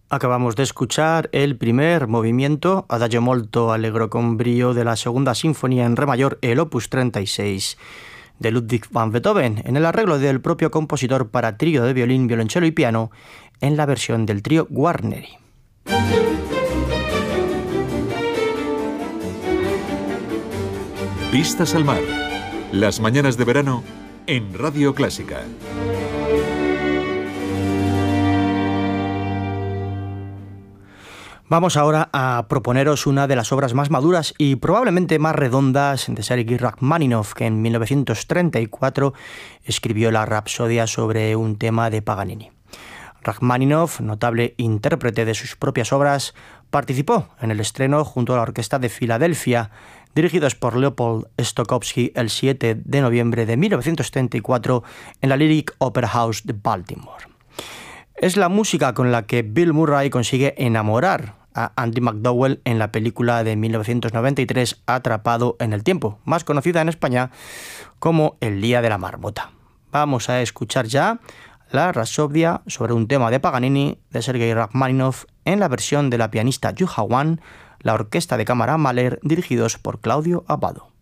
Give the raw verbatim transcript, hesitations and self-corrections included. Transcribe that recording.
Acabamos de escuchar el primer movimiento, Adagio molto allegro con brío, de la segunda sinfonía en re mayor, el opus treinta y seis de Ludwig van Beethoven, en el arreglo del propio compositor para trío de violín, violonchelo y piano, en la versión del trío Guarneri. Vistas al mar. Las mañanas de verano en Radio Clásica. Vamos ahora a proponeros una de las obras más maduras y probablemente más redondas de Sergei Rachmaninoff, que en mil novecientos treinta y cuatro escribió la Rapsodia sobre un tema de Paganini. Rachmaninoff, notable intérprete de sus propias obras, participó en el estreno junto a la Orquesta de Filadelfia, dirigidos por Leopold Stokowski, el siete de noviembre de mil novecientos treinta y cuatro en la Lyric Opera House de Baltimore. Es la música con la que Bill Murray consigue enamorar a Andy McDowell en la película de mil novecientos noventa y tres Atrapado en el tiempo, más conocida en España como El día de la marmota. Vamos a escuchar ya la Rapsodia sobre un tema de Paganini de Sergei Rachmaninoff en la versión de la pianista Yuja Wan, la Orquesta de Cámara Mahler, dirigidos por Claudio Abbado.